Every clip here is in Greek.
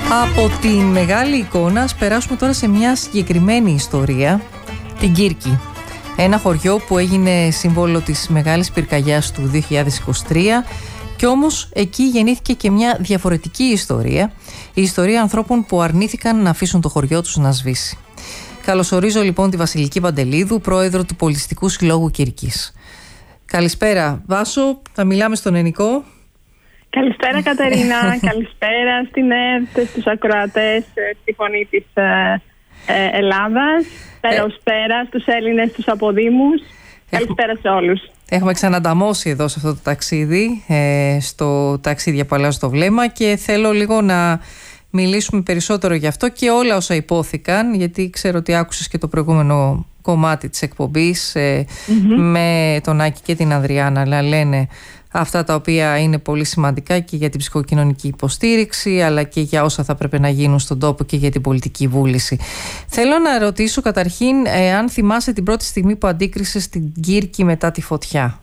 Από τη μεγάλη εικόνα ας περάσουμε τώρα σε μια συγκεκριμένη ιστορία, την Κύρκη. Ένα χωριό που έγινε σύμβολο της μεγάλης πυρκαγιάς του 2023 και όμως εκεί γεννήθηκε και μια διαφορετική ιστορία, η ιστορία ανθρώπων που αρνήθηκαν να αφήσουν το χωριό τους να σβήσει. Καλωσορίζω λοιπόν τη Βασιλική Παντελίδου, πρόεδρο του Πολιτιστικού Συλλόγου Κύρκης. Καλησπέρα Βάσο, θα μιλάμε στον ελληνικό. Καλησπέρα Κατερίνα, καλησπέρα στην ΕΡΤ, στους ακροατές, στη φωνή της Ελλάδας, καλησπέρα στους Έλληνες, στους αποδήμους, καλησπέρα σε όλους. Έχουμε ξανανταμώσει εδώ σε αυτό το ταξίδι, στο ταξίδι που αλλάζει το βλέμμα, και θέλω λίγο να μιλήσουμε περισσότερο γι' αυτό και όλα όσα υπόθηκαν, γιατί ξέρω ότι άκουσες και το προηγούμενο κομμάτι της εκπομπής με τον Άκη και την Ανδριάννα να λένε αυτά τα οποία είναι πολύ σημαντικά και για την ψυχοκοινωνική υποστήριξη, αλλά και για όσα θα πρέπει να γίνουν στον τόπο και για την πολιτική βούληση. Θέλω να ρωτήσω καταρχήν αν θυμάσαι την πρώτη στιγμή που αντίκρισες στην Κύρκη μετά τη φωτιά.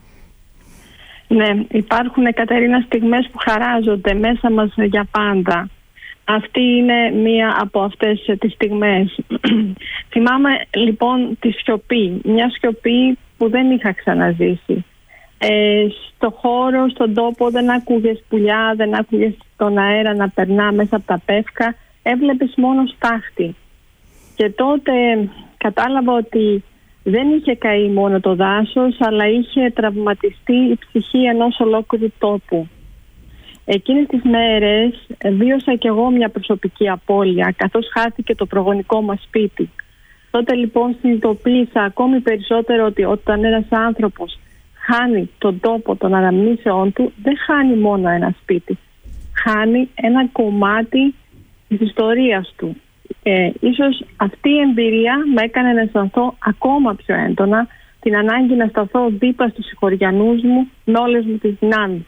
Ναι, υπάρχουν, Κατερίνα, στιγμές που χαράζονται μέσα μας για πάντα. Αυτή είναι μία από αυτές τις στιγμές. Θυμάμαι λοιπόν τη σιωπή, μια σιωπή που δεν είχα ξαναζήσει. Στο χώρο, στον τόπο δεν άκουγες πουλιά, δεν άκουγες τον αέρα να περνά μέσα από τα πεύκα, έβλεπες μόνο στάχτη. Και τότε κατάλαβα ότι δεν είχε καεί μόνο το δάσος, αλλά είχε τραυματιστεί η ψυχή ενός ολόκληρου τόπου. Εκείνες τις μέρες βίωσα κι εγώ μια προσωπική απώλεια, καθώς χάθηκε το προγονικό μας σπίτι. Τότε λοιπόν συνειδητοποίησα ακόμη περισσότερο ότι όταν ένας άνθρωπος χάνει τον τόπο των αναμνήσεών του, δεν χάνει μόνο ένα σπίτι. Χάνει ένα κομμάτι της ιστορίας του. Ίσως αυτή η εμπειρία με έκανε να αισθανθώ ακόμα πιο έντονα την ανάγκη να σταθώ δίπλα στους συγχωριανούς μου με όλες μου τις δυνάμεις.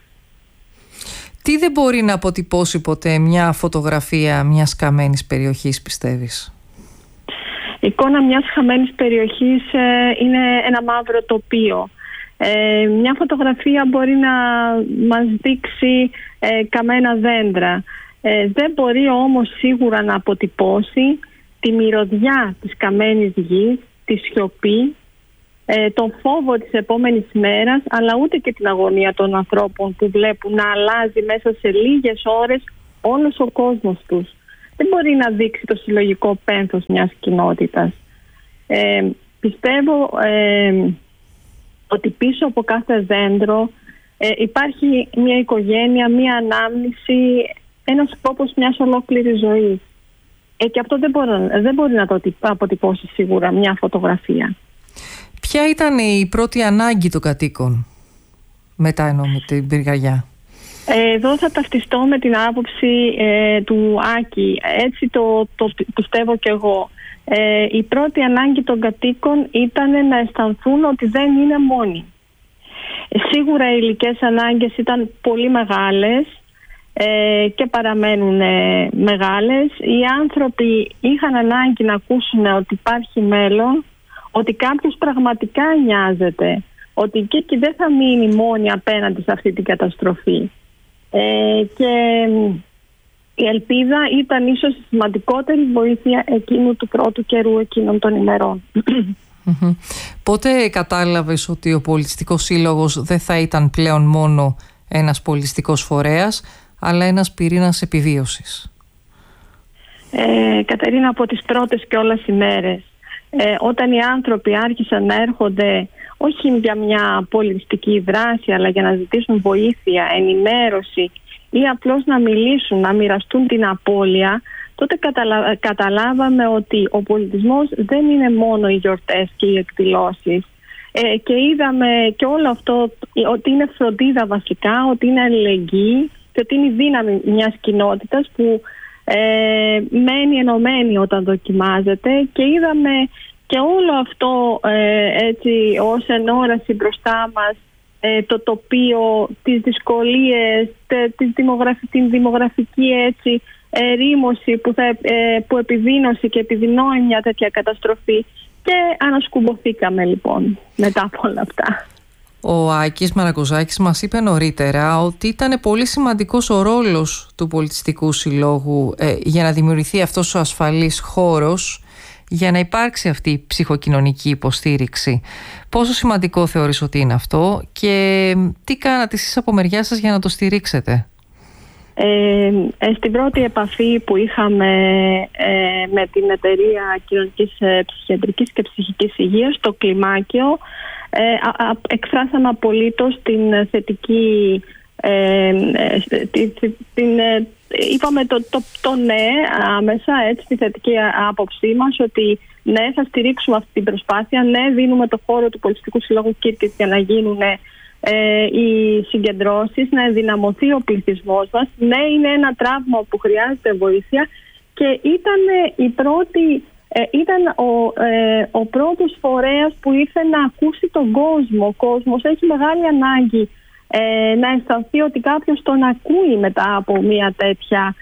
Τι δεν μπορεί να αποτυπώσει ποτέ μια φωτογραφία μιας χαμένης περιοχής, πιστεύεις? Η εικόνα μιας χαμένης περιοχής είναι ένα μαύρο τοπίο. Μια φωτογραφία μπορεί να μας δείξει καμένα δέντρα. Δεν μπορεί όμως σίγουρα να αποτυπώσει τη μυρωδιά της καμένης γης, τη σιωπή, τον φόβο της επόμενης μέρας, αλλά ούτε και την αγωνία των ανθρώπων που βλέπουν να αλλάζει μέσα σε λίγες ώρες όλος ο κόσμος τους. Δεν μπορεί να δείξει το συλλογικό πένθος μιας κοινότητας. Πιστεύω ότι πίσω από κάθε δέντρο υπάρχει μια οικογένεια, μια ανάμνηση, ένας σκόπος μιας ολόκληρης ζωής. Και αυτό δεν μπορεί να το αποτυπώσει σίγουρα μια φωτογραφία. Ποια ήταν η πρώτη ανάγκη των κατοίκων μετά με την πυρκαγιά? Εδώ θα ταυτιστώ με την άποψη του Άκη. Έτσι το πιστεύω κι εγώ. Η πρώτη ανάγκη των κατοίκων ήταν να αισθανθούν ότι δεν είναι μόνοι. Σίγουρα οι υλικές ανάγκες ήταν πολύ μεγάλες και παραμένουν μεγάλες. Οι άνθρωποι είχαν ανάγκη να ακούσουν ότι υπάρχει μέλλον, ότι κάποιος πραγματικά νοιάζεται, ότι η Κύρκη δεν θα μείνει μόνη απέναντι σε αυτή την καταστροφή. Και η ελπίδα ήταν ίσως η σημαντικότερη βοήθεια εκείνου του πρώτου καιρού, εκείνων των ημερών. Πότε κατάλαβες ότι ο Πολιτιστικός Σύλλογος δεν θα ήταν πλέον μόνο ένας πολιτιστικός φορέας, αλλά ένας πυρήνας επιβίωσης? Κατερίνα, από τις πρώτες κιόλας ημέρες, όταν οι άνθρωποι άρχισαν να έρχονται όχι για μια πολιτιστική δράση, αλλά για να ζητήσουν βοήθεια, ενημέρωση ή απλώς να μιλήσουν, να μοιραστούν την απώλεια, τότε καταλάβαμε ότι ο πολιτισμός δεν είναι μόνο οι γιορτές και οι εκδηλώσεις. Και είδαμε και όλο αυτό ότι είναι φροντίδα βασικά, ότι είναι αλληλεγγύη και ότι είναι η δύναμη μιας κοινότητας που μένει ενωμένη όταν δοκιμάζεται, και είδαμε και όλο αυτό έτσι ως ενόραση μπροστά μας, το τοπίο, τις δυσκολίες, την δημογραφική έτσι ερήμωση που επιδίνωσε και επιδεινώνει μια τέτοια καταστροφή, και ανασκουμποθήκαμε λοιπόν μετά από όλα αυτά. Ο Άκης Μαραγκοζάκης μας είπε νωρίτερα ότι ήταν πολύ σημαντικός ο ρόλος του Πολιτιστικού Συλλόγου για να δημιουργηθεί αυτός ο ασφαλής χώρος, για να υπάρξει αυτή η ψυχοκοινωνική υποστήριξη. Πόσο σημαντικό θεωρείς ότι είναι αυτό και τι κάνατε εσείς από μεριά σας για να το στηρίξετε? Στην πρώτη επαφή που είχαμε με την Εταιρεία Κοινωνικής Ψυχιατρικής και Ψυχικής Υγείας, το Κλιμάκιο, εκφράσαμε απολύτως την θετική, είπαμε το ναι άμεσα, έτσι, τη θετική άποψή μας, ότι ναι, θα στηρίξουμε αυτή την προσπάθεια, ναι, δίνουμε το χώρο του Πολιτιστικού Συλλόγου Κίρκης για να γίνουν οι συγκεντρώσεις, να ενδυναμωθεί ο πληθυσμός μας. Ναι, είναι ένα τραύμα που χρειάζεται βοήθεια και ήταν ο πρώτος φορέας που ήρθε να ακούσει τον κόσμο. Ο κόσμος έχει μεγάλη ανάγκη να αισθανθεί ότι κάποιος τον ακούει μετά από μια τέτοια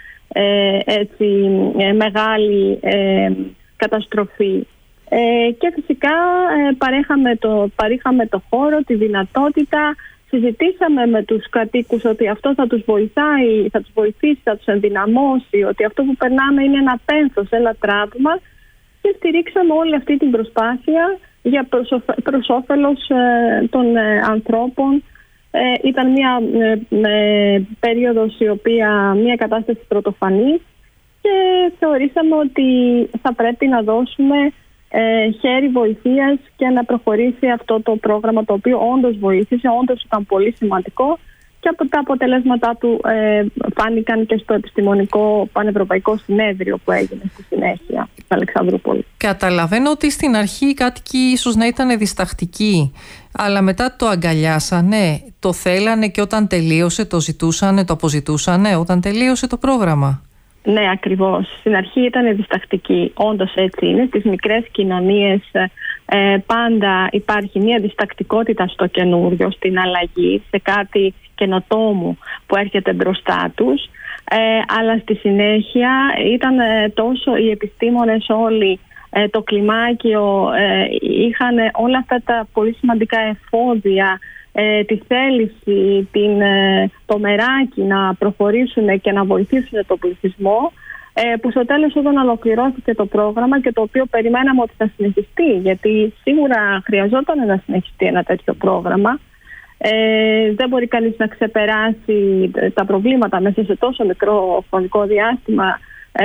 μεγάλη καταστροφή. Και φυσικά παρήχαμε το χώρο, τη δυνατότητα, συζητήσαμε με τους κατοίκους ότι αυτό θα τους βοηθάει, θα τους βοηθήσει, θα τους ενδυναμώσει, ότι αυτό που περνάμε είναι ένα πένθος, ένα τραύμα, και στηρίξαμε όλη αυτή την προσπάθεια για προς όφελος των ανθρώπων. Ήταν μια περίοδος η οποία, μια κατάσταση πρωτοφανής, και θεωρήσαμε ότι θα πρέπει να δώσουμε χέρι βοηθείας και να προχωρήσει αυτό το πρόγραμμα, το οποίο όντως βοήθησε, όντως ήταν πολύ σημαντικό, και από τα αποτελέσματά του φάνηκαν και στο Επιστημονικό Πανευρωπαϊκό Συνέδριο που έγινε στη συνέχεια στην Αλεξανδρούπολη. Καταλαβαίνω ότι στην αρχή οι κάτοικοι ίσως να ήταν διστακτικοί, αλλά μετά το αγκαλιάσανε, το θέλανε, και όταν τελείωσε το ζητούσανε, το αποζητούσανε όταν τελείωσε το πρόγραμμα. Ναι, ακριβώς. Στην αρχή ήταν διστακτική. Όντως έτσι είναι. Στις μικρές κοινωνίες πάντα υπάρχει μια διστακτικότητα στο καινούριο, στην αλλαγή, σε κάτι καινοτόμου που έρχεται μπροστά τους. Αλλά στη συνέχεια ήταν τόσο οι επιστήμονες όλοι, το Κλιμάκιο, είχαν όλα αυτά τα πολύ σημαντικά εφόδια, τη θέληση, το μεράκι να προχωρήσουν και να βοηθήσουν τον πληθυσμό, που στο τέλος, όταν ολοκληρώθηκε το πρόγραμμα, και το οποίο περιμέναμε ότι θα συνεχιστεί, γιατί σίγουρα χρειαζόταν να συνεχιστεί ένα τέτοιο πρόγραμμα, δεν μπορεί κανείς να ξεπεράσει τα προβλήματα μέσα σε τόσο μικρό χρονικό διάστημα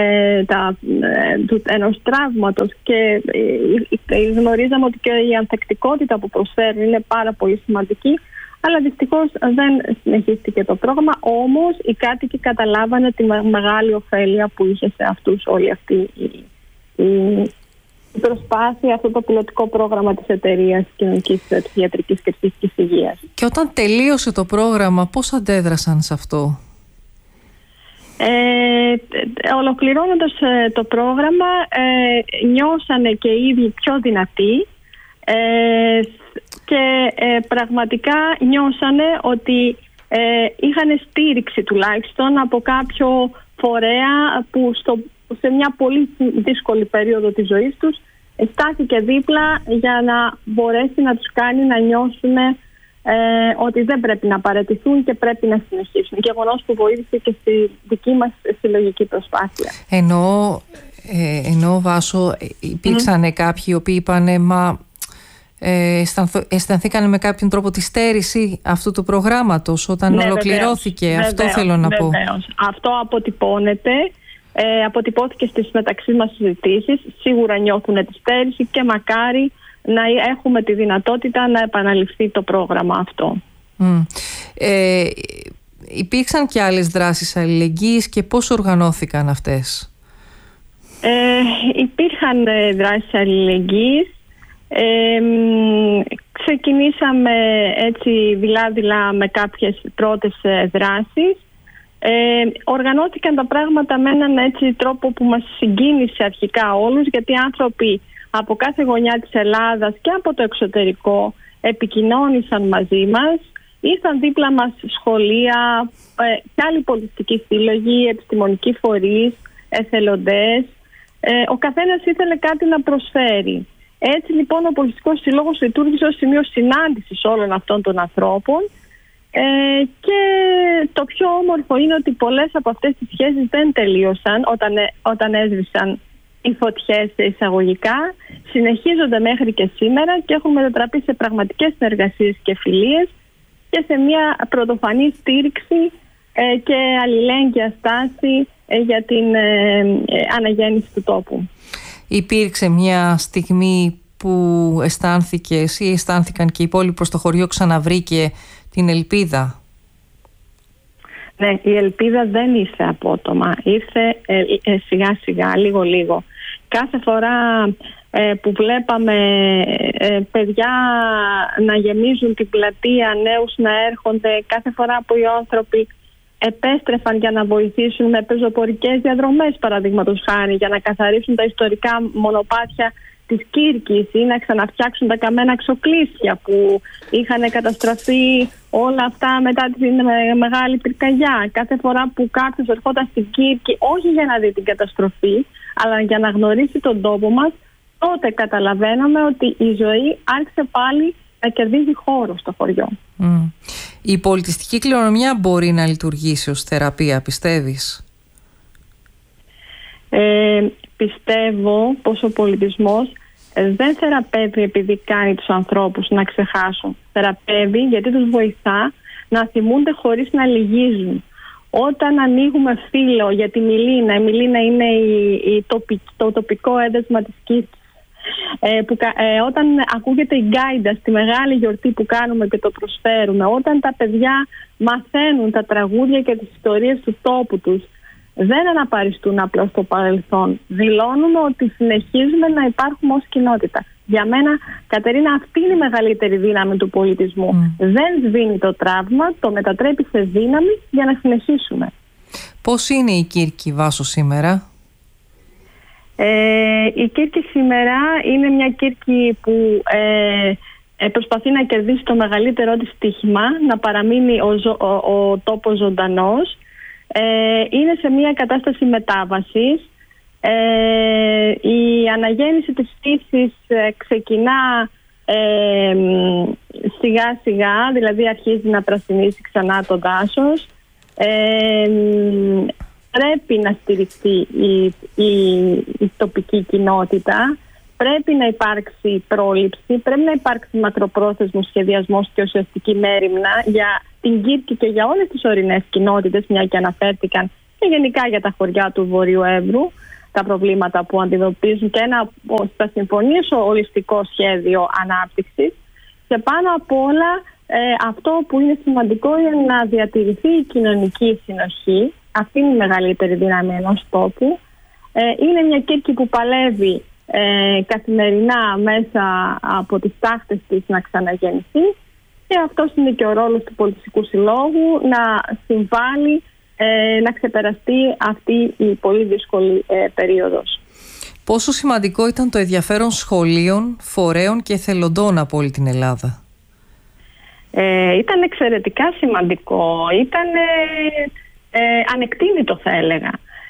ενός τραύματος, και γνωρίζαμε ότι και η ανθεκτικότητα που προσφέρει είναι πάρα πολύ σημαντική, αλλά δυστυχώς δεν συνεχίστηκε το πρόγραμμα. Όμως οι κάτοικοι καταλάβανε τη μεγάλη ωφέλεια που είχε σε αυτούς όλη αυτή η προσπάθεια, αυτό το πιλωτικό πρόγραμμα της Εταιρείας Κοινωνικής Ψυχιατρικής και Ψυχικής Υγείας. Και όταν τελείωσε το πρόγραμμα, πώς αντέδρασαν σε αυτό? Ολοκληρώνοντας το πρόγραμμα, νιώσανε και οι ίδιοι πιο δυνατοί, και πραγματικά νιώσανε ότι είχαν στήριξη τουλάχιστον από κάποιο φορέα που σε μια πολύ δύσκολη περίοδο της ζωής τους στάθηκε δίπλα για να μπορέσει να τους κάνει να νιώσουν ότι δεν πρέπει να παραιτηθούν και πρέπει να συνεχίσουν. Γεγονός που βοήθησε και στη δική μας συλλογική προσπάθεια. Ενώ Βάσο, υπήρξαν κάποιοι οι οποίοι είπανε, αισθανθήκανε με κάποιον τρόπο τη στέρηση αυτού του προγράμματος όταν ολοκληρώθηκε? Βεβαίως, αυτό θέλω να πω. Αυτό αποτυπώνεται. Αποτυπώθηκε στις μεταξύ μας συζητήσεις. Σίγουρα νιώθουν τη στέρηση, και μακάρι να έχουμε τη δυνατότητα να επαναληφθεί το πρόγραμμα αυτό. Υπήρξαν και άλλες δράσεις αλληλεγγύης, και πώς οργανώθηκαν αυτές? Υπήρχαν δράσεις αλληλεγγύης. Ξεκινήσαμε έτσι δειλά-δειλά με κάποιες πρώτες δράσεις. Οργανώθηκαν τα πράγματα με έναν έτσι τρόπο που μας συγκίνησε αρχικά όλους, γιατί άνθρωποι από κάθε γωνιά της Ελλάδας και από το εξωτερικό επικοινώνησαν μαζί μας. Ήρθαν δίπλα μας σχολεία, και άλλοι πολιτιστικοί σύλλογοι, επιστημονικοί φορείς, εθελοντές. Ο καθένας ήθελε κάτι να προσφέρει. Έτσι λοιπόν ο Πολιτιστικός Σύλλογος λειτουργήσε ως σημείο συνάντησης όλων αυτών των ανθρώπων, και το πιο όμορφο είναι ότι πολλές από αυτές τις σχέσεις δεν τελείωσαν όταν έσβησαν οι φωτιές εισαγωγικά, συνεχίζονται μέχρι και σήμερα και έχουν μετατραπεί σε πραγματικές συνεργασίες και φιλίες και σε μια πρωτοφανή στήριξη και αλληλέγγυα στάση για την αναγέννηση του τόπου. Υπήρξε μια στιγμή που αισθάνθηκες ή αισθάνθηκαν και οι υπόλοιποι προς το χωριό ξαναβρήκε την ελπίδα? Ναι, η ελπίδα δεν ήρθε απότομα, ήρθε σιγά σιγά, λίγο λίγο. Κάθε φορά που βλέπαμε παιδιά να γεμίζουν την πλατεία, νέους να έρχονται, κάθε φορά που οι άνθρωποι επέστρεφαν για να βοηθήσουν με πεζοπορικές διαδρομές, παραδείγματος χάρη, για να καθαρίσουν τα ιστορικά μονοπάτια της Κύρκης ή να ξαναφτιάξουν τα καμένα ξοκλήσια που είχαν καταστραφεί όλα αυτά μετά την μεγάλη πυρκαγιά. Κάθε φορά που κάποιος ερχόταν στην Κύρκη, όχι για να δει την καταστροφή, αλλά για να γνωρίσει τον τόπο μας, τότε καταλαβαίναμε ότι η ζωή άρχισε πάλι να κερδίζει χώρο στο χωριό. Η πολιτιστική κληρονομιά μπορεί να λειτουργήσει ως θεραπεία, πιστεύεις? Πιστεύω πως ο πολιτισμός δεν θεραπεύει επειδή κάνει τους ανθρώπους να ξεχάσουν. Θεραπεύει γιατί τους βοηθά να θυμούνται χωρίς να λυγίζουν. Όταν ανοίγουμε φύλλο για τη Μιλίνα, η Μιλίνα είναι το τοπικό έδεσμα της Κύρκης, όταν ακούγεται η γκάιντα στη μεγάλη γιορτή που κάνουμε και το προσφέρουμε, όταν τα παιδιά μαθαίνουν τα τραγούδια και τις ιστορίες του τόπου τους, δεν αναπαριστούν απλώς στο παρελθόν. Δηλώνουμε ότι συνεχίζουμε να υπάρχουμε ως κοινότητα. Για μένα, Κατερίνα, αυτή είναι η μεγαλύτερη δύναμη του πολιτισμού. Δεν σβήνει το τραύμα, το μετατρέπει σε δύναμη για να συνεχίσουμε. Πώς είναι η Κύρκη, Βάσο, σήμερα? Η Κύρκη σήμερα είναι μια Κύρκη που προσπαθεί να κερδίσει το μεγαλύτερό της στοίχημα, να παραμείνει ο τόπος ζωντανός. Είναι σε μια κατάσταση μετάβασης. Η αναγέννηση της φύσης ξεκινά σιγά σιγά, δηλαδή αρχίζει να πρασινίσει ξανά το δάσος. Πρέπει να στηριχθεί η τοπική κοινότητα, πρέπει να υπάρξει πρόληψη, πρέπει να υπάρξει μακροπρόθεσμος σχεδιασμός και ουσιαστική μέριμνα για την Κύρκη και για όλες τις ορεινές κοινότητες, μια και αναφέρθηκαν, και γενικά για τα χωριά του Βορείου Εύρου, τα προβλήματα που αντιμετωπίζουν, και στα συμφωνίες ολιστικό σχέδιο ανάπτυξης. Και πάνω απ' όλα αυτό που είναι σημαντικό είναι να διατηρηθεί η κοινωνική συνοχή. Αυτή είναι η μεγαλύτερη δύναμη ενός τόπου. Είναι μια Κύρκη που παλεύει καθημερινά μέσα από τις τάχτες της να ξαναγεννηθεί, και αυτός είναι και ο ρόλος του Πολιτιστικού Συλλόγου, να συμβάλλει να ξεπεραστεί αυτή η πολύ δύσκολη περίοδος. Πόσο σημαντικό ήταν το ενδιαφέρον σχολείων, φορέων και εθελοντών από όλη την Ελλάδα? Ήταν εξαιρετικά σημαντικό. Ήταν ανεκτήμητο, θα έλεγα.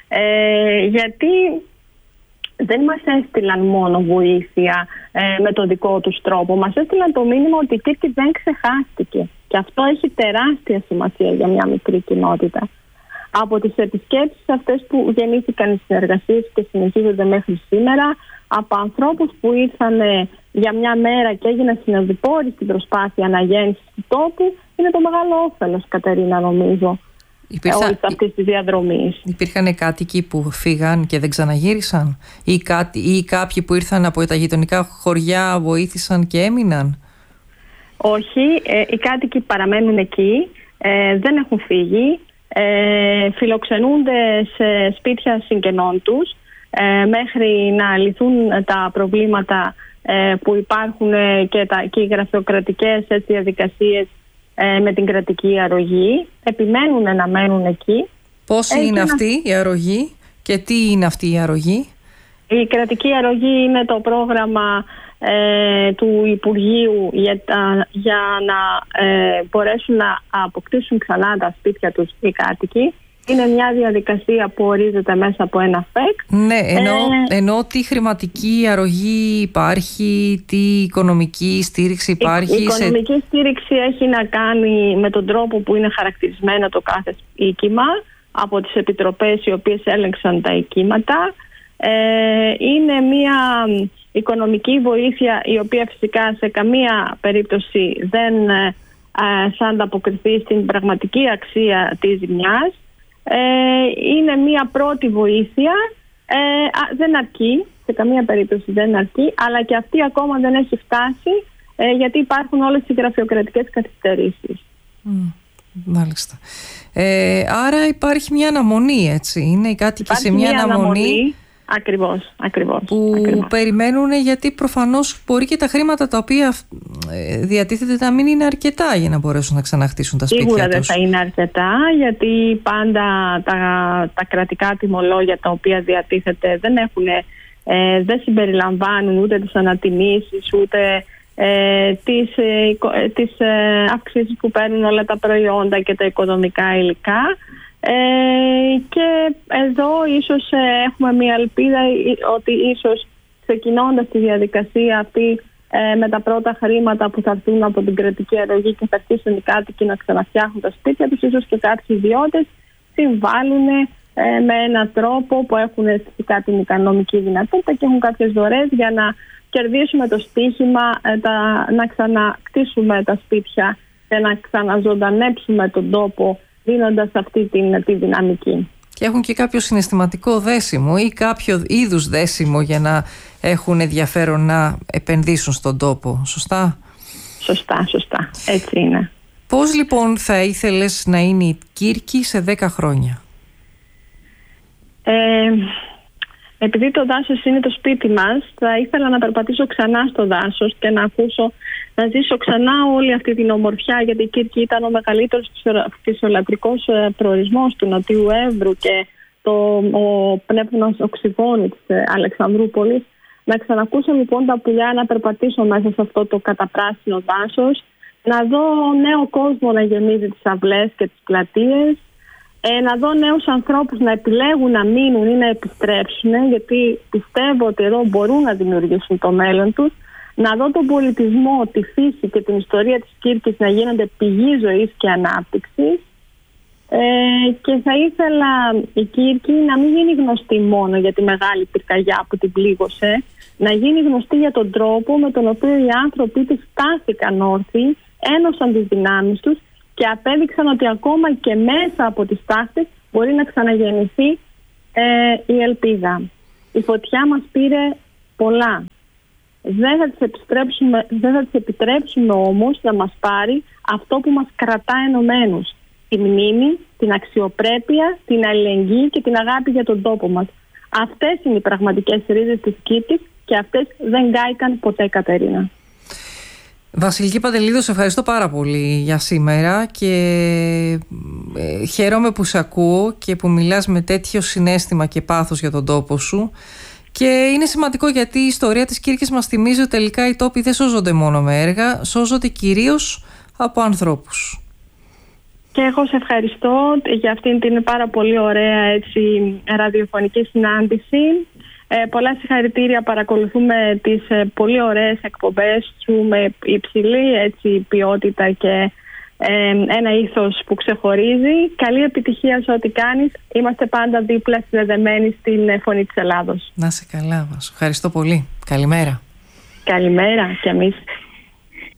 Γιατί δεν μας έστειλαν μόνο βοήθεια με τον δικό τους τρόπο. Μας έστειλαν το μήνυμα ότι η Κύρκη δεν ξεχάστηκε. Και αυτό έχει τεράστια σημασία για μια μικρή κοινότητα. Από τις επισκέψεις αυτές που γεννήθηκαν οι συνεργασίες και συνεχίζονται μέχρι σήμερα, από ανθρώπους που ήρθαν για μια μέρα και έγιναν συνοδοιπόροι στην προσπάθεια αναγέννησης του τόπου, είναι το μεγάλο όφελος, Κατερίνα, νομίζω, όλης αυτής της διαδρομής. Υπήρχαν κάτοικοι που φύγαν και δεν ξαναγύρισαν, ή κάποιοι που ήρθαν από τα γειτονικά χωριά βοήθησαν και έμειναν? Όχι, οι κάτοικοι παραμένουν εκεί, δεν έχουν φύγει, φιλοξενούνται σε σπίτια συγγενών τους μέχρι να λυθούν τα προβλήματα που υπάρχουν και οι γραφειοκρατικές διαδικασίες με την κρατική αρρωγή. Επιμένουν να μένουν εκεί. Πώς είναι αυτή η αρρωγή και τι είναι αυτή η αρρωγή? Η κρατική αρρωγή είναι το πρόγραμμα του Υπουργείου για να μπορέσουν να αποκτήσουν ξανά τα σπίτια τους οι κάτοικοι. Είναι μια διαδικασία που ορίζεται μέσα από ένα ΦΕΚ. Ναι, εννοώ τι χρηματική αρρωγή υπάρχει, τι οικονομική στήριξη υπάρχει. Η οικονομική στήριξη έχει να κάνει με τον τρόπο που είναι χαρακτηρισμένο το κάθε οίκημα από τις επιτροπές οι οποίες έλεγξαν τα οικήματα. Είναι μια οικονομική βοήθεια η οποία φυσικά σε καμία περίπτωση δεν θα ανταποκριθεί στην πραγματική αξία της ζημιάς. Είναι μια πρώτη βοήθεια, δεν αρκεί, σε καμία περίπτωση δεν αρκεί, αλλά και αυτή ακόμα δεν έχει φτάσει γιατί υπάρχουν όλες οι γραφειοκρατικές καθυστερήσεις. Μάλιστα. Άρα υπάρχει μια αναμονή, έτσι, είναι οι κάτοικοι σε μια αναμονή. Ακριβώς. Που περιμένουν, γιατί προφανώς μπορεί και τα χρήματα τα οποία διατίθεται να μην είναι αρκετά για να μπορέσουν να ξαναχτίσουν τα σπίτια τους. Σίγουρα δεν θα είναι αρκετά, γιατί πάντα τα κρατικά τιμολόγια τα οποία διατίθεται δεν συμπεριλαμβάνουν ούτε τις ανατιμήσεις ούτε τις αυξήσεις που παίρνουν όλα τα προϊόντα και τα οικονομικά υλικά. Και εδώ ίσως έχουμε μια ελπίδα ότι ίσως ξεκινώντας τη διαδικασία αυτή με τα πρώτα χρήματα που θα έρθουν από την κρατική αρρωγή και θα αρχίσουν οι κάτοικοι να ξαναφτιάχνουν τα σπίτια τους, ίσως και κάποιοι ιδιώτες συμβάλλουν με έναν τρόπο που έχουν φυσικά την οικονομική δυνατότητα και έχουν κάποιες δωρεές για να κερδίσουμε το στοίχημα, να ξανακτήσουμε τα σπίτια και να ξαναζωντανέψουμε τον τόπο, δίνοντας αυτή τη δυναμική. Και έχουν και κάποιο συναισθηματικό δέσιμο ή κάποιο είδους δέσιμο για να έχουν ενδιαφέρον να επενδύσουν στον τόπο. Σωστά? Σωστά. Έτσι είναι. Πώς λοιπόν θα ήθελες να είναι η Κύρκη σε 10 χρόνια? Επειδή το δάσος είναι το σπίτι μας, θα ήθελα να περπατήσω ξανά στο δάσος και να ζήσω ξανά όλη αυτή την ομορφιά, γιατί η Κύρκη ήταν ο μεγαλύτερος φυσιολατρικός προορισμός του Νοτιού Εύρου και ο πνεύμονας οξυγόνου της Αλεξανδρούπολης. Να ξανακούσω λοιπόν τα πουλιά, να περπατήσω μέσα σε αυτό το καταπράσινο δάσος, να δω νέο κόσμο να γεμίζει τις αυλές και τις πλατείες, να δω νέους ανθρώπους να επιλέγουν να μείνουν ή να επιστρέψουν, γιατί πιστεύω ότι εδώ μπορούν να δημιουργήσουν το μέλλον τους. Να δω τον πολιτισμό, τη φύση και την ιστορία της Κύρκης να γίνονται πηγή ζωής και ανάπτυξης. Και θα ήθελα η Κύρκη να μην γίνει γνωστή μόνο για τη μεγάλη πυρκαγιά που την πλήγωσε, να γίνει γνωστή για τον τρόπο με τον οποίο οι άνθρωποι της στάθηκαν όρθιοι, ένωσαν τις δυνάμεις τους και απέδειξαν ότι ακόμα και μέσα από τις τάχτες μπορεί να ξαναγεννηθεί η ελπίδα. Η φωτιά μας πήρε πολλά. Δεν θα τις επιτρέψουμε όμως να μας πάρει αυτό που μας κρατά ενωμένους. Τη μνήμη, την αξιοπρέπεια, την αλληλεγγύη και την αγάπη για τον τόπο μας. Αυτές είναι οι πραγματικές ρίζες της Κύρκης και αυτές δεν κάηκαν ποτέ, Κατερίνα. Βασιλική Παντελίδου, σε ευχαριστώ πάρα πολύ για σήμερα και χαίρομαι που σε ακούω και που μιλάς με τέτοιο συναίσθημα και πάθος για τον τόπο σου. Και είναι σημαντικό, γιατί η ιστορία της Κύρκης μας θυμίζει ότι τελικά οι τόποι δεν σώζονται μόνο με έργα, σώζονται κυρίως από ανθρώπους. Και εγώ σε ευχαριστώ για αυτήν την πάρα πολύ ωραία ραδιοφωνική συνάντηση. Πολλά συγχαρητήρια, παρακολουθούμε τις πολύ ωραίες εκπομπές σου με υψηλή ποιότητα και ένα ήθος που ξεχωρίζει. Καλή επιτυχία σε ό,τι κάνεις. Είμαστε πάντα δίπλα συνδεδεμένοι στην Φωνή της Ελλάδος. Να είσαι καλά, Βάσο. Ευχαριστώ πολύ. Καλημέρα. Καλημέρα κι εμείς.